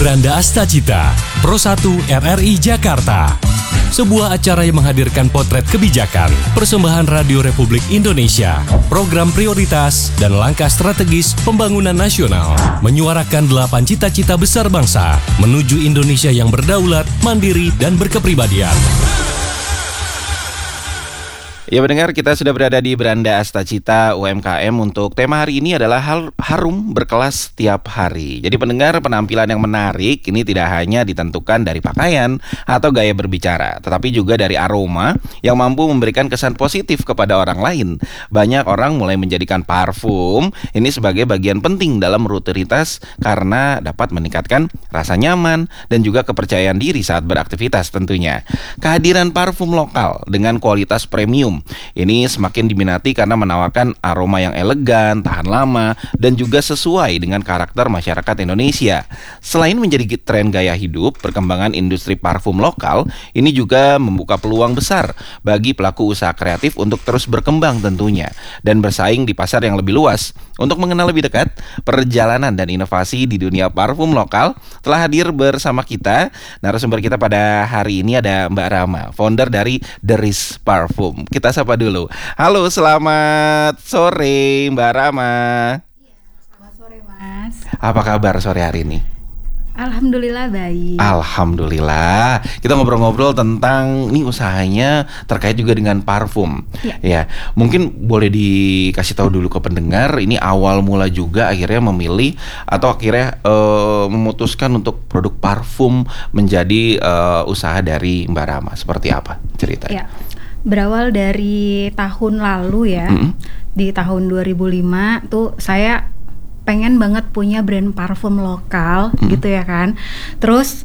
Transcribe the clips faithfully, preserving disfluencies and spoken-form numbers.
Beranda Astacita, Pro satu R R I Jakarta. Sebuah acara yang menghadirkan potret kebijakan, persembahan Radio Republik Indonesia, program prioritas, dan langkah strategis pembangunan nasional. Menyuarakan delapan cita-cita besar bangsa menuju Indonesia yang berdaulat, mandiri, dan berkepribadian. Ya pendengar, kita sudah berada di Beranda Astacita U M K M untuk tema hari ini adalah hal harum berkelas setiap hari. Jadi pendengar, penampilan yang menarik ini tidak hanya ditentukan dari pakaian atau gaya berbicara, tetapi juga dari aroma yang mampu memberikan kesan positif kepada orang lain. Banyak orang mulai menjadikan parfum ini sebagai bagian penting dalam rutinitas karena dapat meningkatkan rasa nyaman dan juga kepercayaan diri saat beraktivitas tentunya. Kehadiran parfum lokal dengan kualitas premium ini semakin diminati karena menawarkan aroma yang elegan, tahan lama, dan juga sesuai dengan karakter masyarakat Indonesia. Selain menjadi tren gaya hidup, perkembangan industri parfum lokal ini juga membuka peluang besar bagi pelaku usaha kreatif untuk terus berkembang tentunya, dan bersaing di pasar yang lebih luas. Untuk mengenal lebih dekat perjalanan dan inovasi di dunia parfum lokal, telah hadir bersama kita narasumber kita pada hari ini ada Mbak Rama, founder dari The Riz Parfum. Kita sapa dulu. Halo, selamat sore Mbak Rama. Iya, selamat sore Mas. Apa kabar sore hari ini? Alhamdulillah baik. Alhamdulillah. Kita ngobrol-ngobrol tentang nih usahanya terkait juga dengan parfum. Ya. Ya, mungkin boleh dikasih tahu dulu ke pendengar ini awal mula juga akhirnya memilih atau akhirnya uh, memutuskan untuk produk parfum menjadi uh, usaha dari Mbak Rama. Seperti apa ceritanya? Ya. Berawal dari tahun lalu ya. Mm-hmm. Di tahun dua ribu lima tuh saya pengen banget punya brand parfum lokal, hmm. gitu ya kan. Terus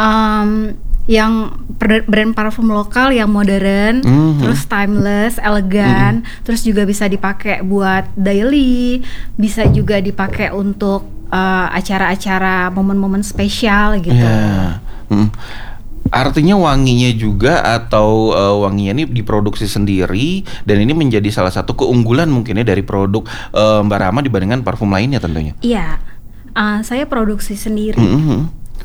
um, yang brand parfum lokal yang modern, hmm. terus timeless, elegan, hmm. terus juga bisa dipakai buat daily, bisa juga dipakai untuk uh, acara-acara momen-momen spesial gitu. Yeah. Hmm. Artinya wanginya juga atau uh, wanginya ini diproduksi sendiri dan ini menjadi salah satu keunggulan mungkinnya dari produk uh, Mbak Rama dibandingkan parfum lainnya tentunya. Iya, uh, saya produksi sendiri. Mm-hmm.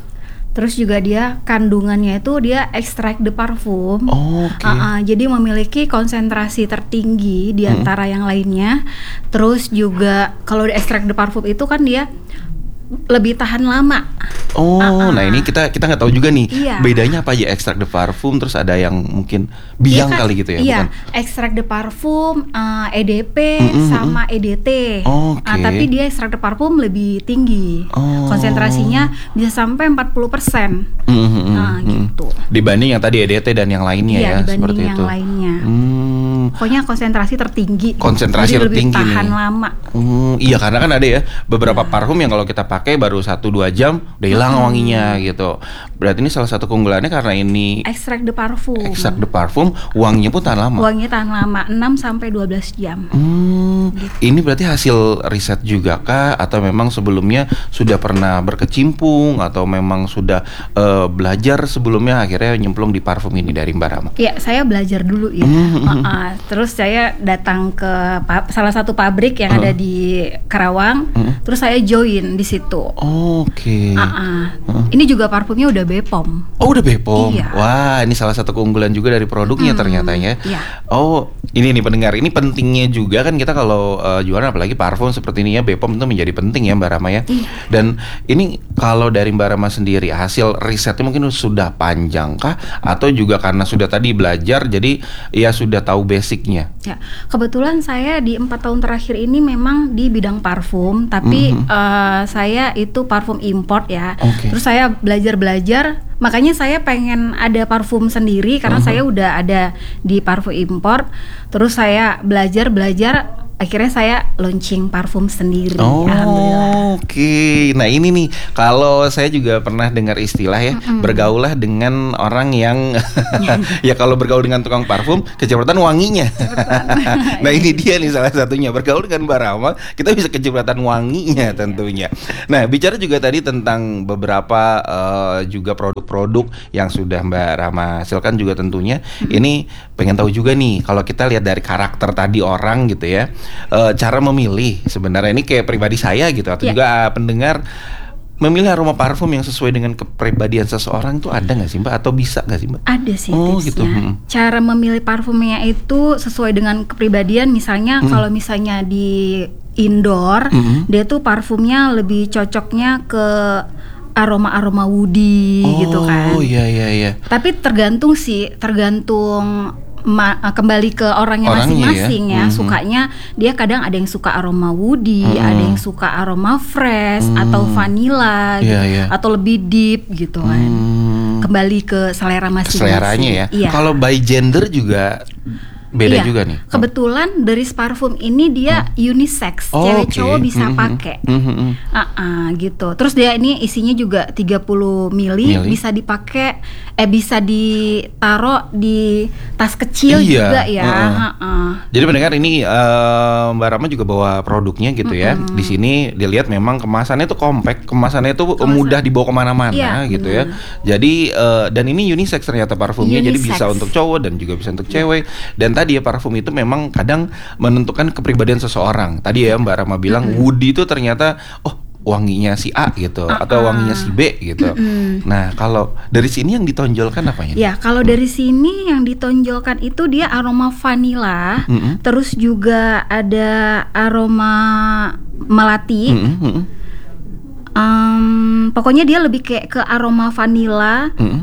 Terus juga dia kandungannya itu dia ekstrak de parfum. Oh, okay. uh, uh, jadi memiliki konsentrasi tertinggi di antara mm-hmm. yang lainnya. Terus juga kalau di ekstrak de parfum itu kan dia lebih tahan lama. Oh, uh-uh. nah ini kita kita nggak tahu juga nih iya. bedanya apa aja ekstrak de parfum, terus ada yang mungkin biang kan, kali gitu ya? Iya, bukan? ekstrak de parfum, uh, E D P mm-hmm. sama E D T. Oh, okay. uh, tapi dia ekstrak de parfum lebih tinggi, oh. konsentrasinya bisa sampai empat puluh persen. Mm-hmm. Nah, gitu. Dibanding yang tadi E D T dan yang lainnya iya, ya, dibanding seperti yang itu. lainnya. Hmm. Pokoknya konsentrasi tertinggi. Konsentrasi jadi tertinggi lebih tahan nih. lama. Hmm, iya karena kan ada ya beberapa nah. parfum yang kalau kita pakai baru satu dua jam udah hilang hmm. wanginya gitu. Berarti ini salah satu keunggulannya karena ini ekstrak de parfum. Ekstrak de parfum, wanginya pun tahan lama. Wanginya tahan lama enam sampai dua belas jam. Hmm, gitu. Ini berarti hasil riset juga kah atau memang sebelumnya sudah pernah berkecimpung atau memang sudah uh, belajar sebelumnya akhirnya nyemplung di parfum ini dari Mbak Rama? Iya, saya belajar dulu ya. Hmm. Uh-uh. Terus saya datang ke pa- salah satu pabrik yang uh. ada di Karawang. Uh. Terus saya join di situ. Oh, oke. Okay. Uh-uh. Uh. Ini juga parfumnya udah B P O M. Oh, udah B P O M. Iya. Wah, ini salah satu keunggulan juga dari produknya hmm. ternyata ya. Iya. Oh, ini nih pendengar, ini pentingnya juga kan kita kalau uh, jualan apalagi parfum seperti ini ya, B P O M itu menjadi penting ya Mbak Rama ya. Iya. Dan ini kalau dari Mbak Rama sendiri hasil risetnya mungkin sudah panjang kah atau juga karena sudah tadi belajar jadi ya sudah tahu basicnya? Ya, kebetulan saya di empat tahun terakhir ini memang di bidang parfum, tapi mm-hmm. uh, saya itu parfum import ya. Okay. Terus saya belajar-belajar, makanya saya pengen ada parfum sendiri karena uh-huh. saya udah ada di parfum import. Terus saya belajar-belajar, akhirnya saya launching parfum sendiri. Oh, alhamdulillah. Oke, okay. Nah ini nih, kalau saya juga pernah dengar istilah ya, mm-hmm. bergaulah dengan orang yang ya kalau bergaul dengan tukang parfum, kecipratan wanginya. Nah ini dia nih salah satunya, bergaul dengan Mbak Rama, kita bisa kecipratan wanginya tentunya. Nah bicara juga tadi tentang beberapa uh, juga produk-produk yang sudah Mbak Rama hasilkan juga tentunya, mm-hmm. ini pengen tahu juga nih, kalau kita lihat dari karakter tadi orang gitu ya. Uh, cara memilih sebenarnya ini kayak pribadi saya gitu atau yeah. juga uh, pendengar memilih aroma parfum yang sesuai dengan kepribadian seseorang itu ada nggak sih Mbak? Atau bisa nggak sih Mbak? Ada sih Oh, tipsnya. gitu. Hmm. Cara memilih parfumnya itu sesuai dengan kepribadian. Misalnya Hmm. kalau misalnya di indoor, Hmm. dia tuh parfumnya lebih cocoknya ke aroma-aroma woody gitu kan. Oh iya iya iya. Tapi tergantung sih, tergantung ma- kembali ke orangnya Orangnya masing-masing ya. ya. Mhm. Sukanya dia kadang ada yang suka aroma woody, Mhm. ada yang suka aroma fresh Hmm. atau vanilla Iya, gitu, iya. atau lebih deep gitu kan. Hmm. Kembali ke selera masing-masing. Seleranya ya. Iya. Kalau by gender juga beda Iya. juga nih. Kebetulan dari parfum ini dia unisex, Oh, cewek oke. cowok bisa Mhm. pakai. Mhm. Ah, gitu. Terus dia ini isinya juga tiga puluh mili, Mili. bisa dipakai eh bisa ditaruh di tas kecil Iya, juga ya. heeh. Heeh. Jadi pendengar ini eh, Mbak Rama juga bawa produknya gitu ya. Di sini dilihat memang kemasannya tuh compact, kemasannya tuh Kemasan. mudah dibawa kemana-mana Iya, gitu benar. ya. Jadi eh, dan ini unisex ternyata parfumnya, jadi Unisex. bisa untuk cowok dan juga bisa untuk cewek. Dan tadi ya parfum itu memang kadang menentukan kepribadian seseorang. Tadi ya Mbak Rama bilang woody itu ternyata oh wanginya si A gitu atau wanginya si B gitu. Nah kalau dari sini yang ditonjolkan apanya? Ya, kalau dari sini yang ditonjolkan itu dia aroma vanilla, Mm-mm. terus juga ada aroma melati. Mm-mm, mm-mm, Em, pokoknya dia lebih kayak ke aroma vanilla mm-mm.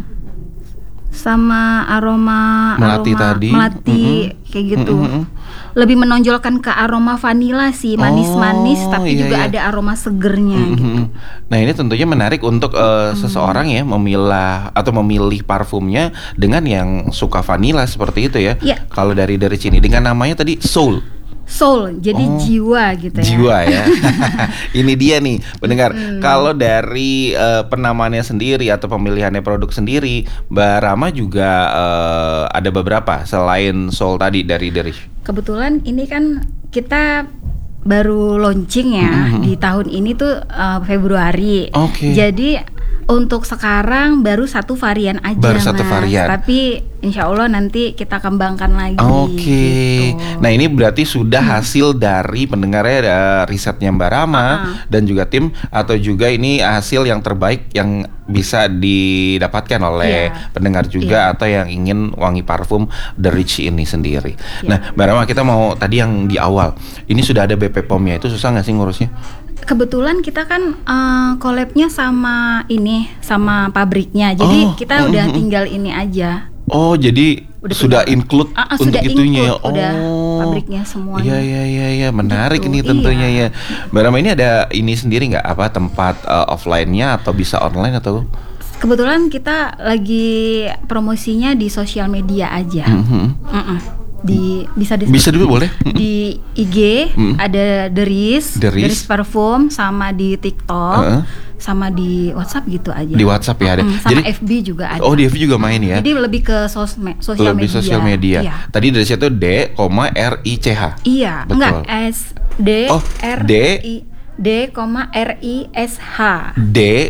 sama aroma Melati aroma tadi. melati Mm-mm. kayak gitu. Mm-mm. Lebih menonjolkan ke aroma vanilla sih, manis-manis Oh, tapi iya, juga iya. ada aroma segernya Mhm. gitu. Nah ini tentunya menarik untuk eh, seseorang ya memilah atau memilih parfumnya dengan yang suka vanilla seperti itu ya. Iya. Kalau dari dari sini dengan namanya tadi Soul. Soul, jadi Oh, jiwa gitu ya. Jiwa ya. Ini dia nih pendengar. Kalau dari eh, penamaannya sendiri atau pemilihannya produk sendiri, Mbak Rama juga eh, ada beberapa selain Soul tadi dari dari. Kebetulan ini kan kita baru launching ya Mhm. di tahun ini tuh eh, Februari. Oke. Jadi untuk sekarang baru satu varian aja, Baru satu Mas. varian. Tapi insya Allah nanti kita kembangkan lagi. Oke, gitu. nah ini berarti sudah hasil dari pendengarnya eh, risetnya Mbak Rama Ah. dan juga tim atau juga ini hasil yang terbaik yang bisa didapatkan oleh Iya. pendengar juga Iya. atau yang ingin wangi parfum The Rich ini sendiri. Iya. Nah Mbak Rama kita mau tadi yang di awal ini sudah ada B P P O M-nya itu susah nggak sih ngurusnya? Kebetulan kita kan eh, collab-nya sama ini sama pabriknya. Jadi Oh, kita udah mm-mm. tinggal ini aja. Oh jadi Udah sudah punya- include Ah, ah, untuk sudah itunya ya? include, udah Oh. pabriknya semuanya. Iya iya iya iya menarik Gitu, ini tentunya iya. ya. Mbak Rama ini ada ini sendiri nggak apa tempat eh, offline-nya atau bisa online atau? Kebetulan kita lagi promosinya di sosial media aja. Mhm. Mm-mm. Di bisa di Bisa dulu boleh? di I G Mm. ada The Riz, The Riz. Parfum, sama di TikTok, Heeh. sama di WhatsApp gitu aja. Di WhatsApp ya ada. Mm, sama Jadi F B juga ada. oh di F B juga main ya. Jadi lebih ke sosmed, sosial Lebih media. sosial media. Iya. Tadi dari situ D, R I C H. Iya, Betul. enggak S D Oh, R D. I D, R I S H. D,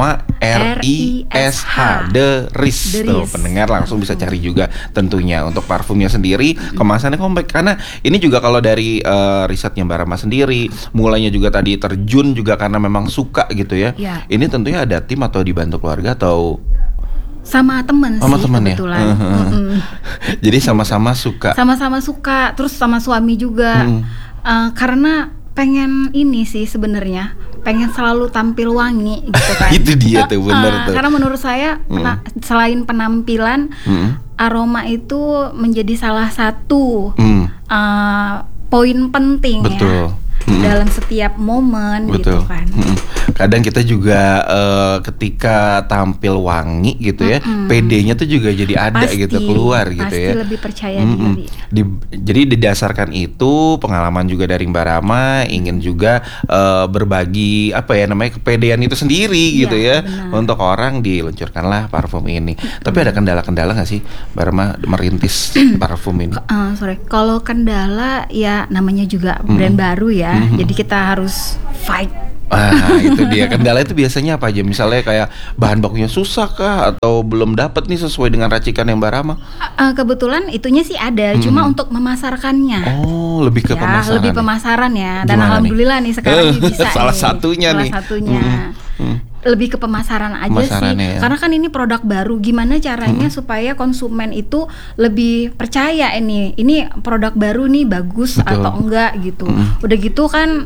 R I S H The Riz. The Tuh Riz. pendengar langsung bisa cari juga tentunya untuk parfumnya sendiri kemasannya compact karena ini juga kalau dari eh, risetnya Mbak Rama sendiri mulainya juga tadi terjun juga karena memang suka gitu ya. Iya. Ini tentunya ada tim atau dibantu keluarga atau Sama temen sama sih teman ya. kebetulan. Heeh. Mm-mm. Jadi sama-sama suka. Sama-sama suka, terus sama suami juga. Mm. Eh, karena pengen ini sih sebenarnya, pengen selalu tampil wangi gitu kan. Itu dia tuh, Eh, bener eh, tuh. Karena menurut saya pena- selain penampilan, Mm. aroma itu menjadi salah satu Mm. eh, poin penting Betul. ya Mm. dalam setiap momen gitu Betul. kan. Mm-mm. Kadang kita juga eh, ketika tampil wangi gitu ya, Mm-mm. P D-nya tuh juga jadi ada Pasti, gitu keluar gitu pasti ya. lebih percaya Mm-mm. diri. Di- jadi didasarkan itu pengalaman juga dari Mbak Rama ingin juga eh, berbagi apa ya namanya kepedean itu sendiri Iya, gitu ya benar. untuk orang diluncurkanlah parfum ini. Tapi ada kendala-kendala nggak sih Mbak Rama merintis parfum ini? Eh, sorry, kalau kendala ya namanya juga brand baru ya, jadi kita harus fight. Ah itu dia kendala itu biasanya apa aja? Misalnya kayak bahan bakunya susah kah atau belum dapat nih sesuai dengan racikan yang Mbak Rama? Eh, kebetulan itunya sih ada, cuma untuk memasarkannya. Oh lebih ke Ya, pemasaran. lebih ya? pemasaran ya. Dan Gimana nih? alhamdulillah nih sekarang nih bisa Salah nih. satunya Salah nih. satunya. Mm-mm. Mm. lebih ke pemasaran aja sih, ya. Karena kan ini produk baru. Gimana caranya hmm. supaya konsumen itu lebih percaya ini, ini produk baru nih bagus Betul. atau enggak gitu. Hmm. Udah gitu kan.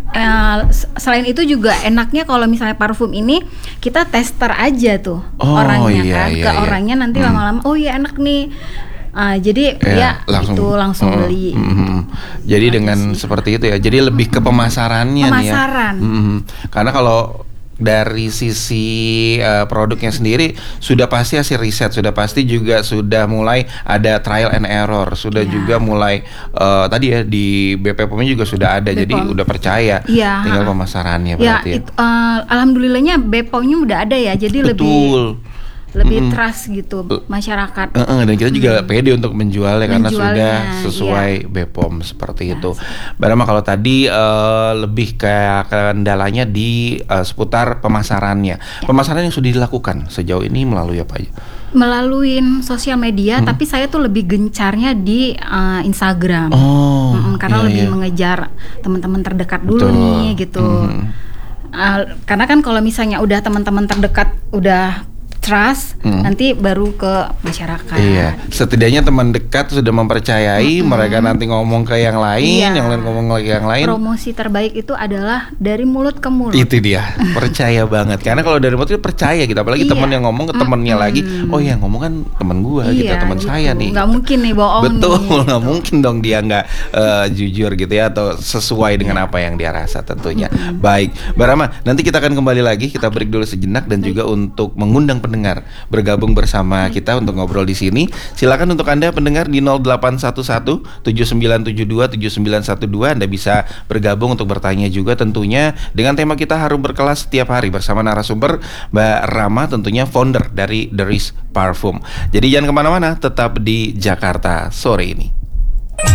Uh, selain itu juga enaknya kalau misalnya parfum ini kita tester aja tuh oh, orangnya iya, kan, iya, ke iya. orangnya nanti hmm. lama-lama, oh iya enak nih. Uh, jadi ya, ya langsung, itu langsung uh, beli. Uh, uh, jadi Nanti dengan sih. seperti itu ya. Jadi lebih ke pemasarannya Pemasaran. nih ya. Uh, karena kalau dari sisi uh, produknya sendiri sudah pasti hasil riset, sudah pasti juga sudah mulai ada trial and error, sudah yeah. juga mulai uh, tadi ya di B P P O M juga sudah ada, B P O M. Jadi udah percaya. Yeah. Tinggal pemasarannya berarti. Ya, it, uh, alhamdulillahnya B P O M-nya udah ada ya, jadi Betul. lebih lebih mm. trust gitu masyarakat. Uh, uh, dan kita juga mm. pede untuk menjualnya, menjualnya karena sudah sesuai iya. B P O M seperti ya, itu. Mbak Rama, kalau tadi uh, lebih kayak kendalanya di uh, seputar pemasarannya. Ya. Pemasaran yang sudah dilakukan sejauh ini melalui apa aja? Melalui sosial media, hmm. tapi saya tuh lebih gencarnya di uh, Instagram. Oh, mm-mm, karena iya, lebih iya. mengejar teman-teman terdekat dulu Betul. nih gitu. Hmm. Uh, karena kan kalau misalnya udah teman-teman terdekat udah trust, hmm. nanti baru ke masyarakat. Iya, setidaknya teman dekat sudah mempercayai, mm-hmm. mereka nanti ngomong ke yang lain, iya. yang lain ngomong lagi yang lain. Promosi terbaik itu adalah dari mulut ke mulut. Itu dia, percaya banget. Karena kalau dari mulut itu percaya kita, apalagi iya. teman yang ngomong ke temannya mm-hmm. lagi, oh ya ngomong kan teman gua, iya, kita teman gitu. saya nih. Gak mungkin nih bohong. Betul, nih, nggak gitu. mungkin dong dia nggak uh, jujur gitu ya, atau sesuai dengan apa yang dia rasa tentunya. Mm-hmm. Baik, Mbak Rama, nanti kita akan kembali lagi, kita break dulu sejenak dan juga untuk mengundang pendengar bergabung bersama kita untuk ngobrol di sini. Silakan untuk Anda pendengar di nol delapan satu satu tujuh sembilan tujuh dua tujuh sembilan satu dua Anda bisa bergabung untuk bertanya juga tentunya dengan tema kita harum berkelas setiap hari bersama narasumber Mbak Rama, tentunya founder dari The Risk Parfum. Jadi jangan kemana-mana, tetap di Jakarta sore ini.